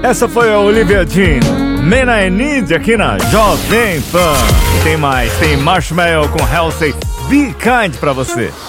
Essa foi a Olivia Dean, Man I Need, aqui na Jovem Pan. Tem mais, tem Marshmello com Halsey, Be Kind pra você.